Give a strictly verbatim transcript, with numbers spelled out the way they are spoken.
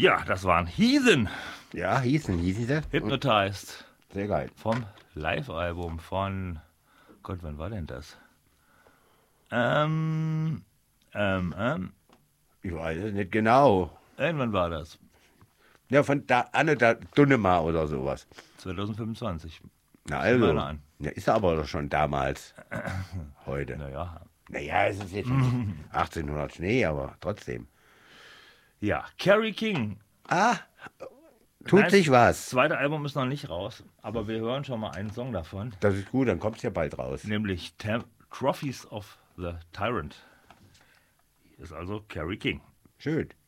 Ja, das waren Heathen. Ja, hießen, hießen sie. Hypnotized. Sehr geil. Vom Live-Album von, Gott, wann war denn das? Ähm, ähm, ähm, Ich weiß es nicht genau. irgendwann war das. Ja, von da, Anne da Dunnemar oder sowas. zwanzig fünfundzwanzig. Na meine also, an. ja, ist aber doch schon damals. Heute. Naja. Naja, es ist jetzt schon achtzehnhundert Schnee, aber trotzdem. Ja, Carrie King. Ah, tut Nein, sich was. Das zweite Album ist noch nicht raus, aber wir hören schon mal einen Song davon, Das ist gut, dann kommt es ja bald raus. nämlich Tam- Trophies of the Tyrant. Ist also Carrie King. Schön.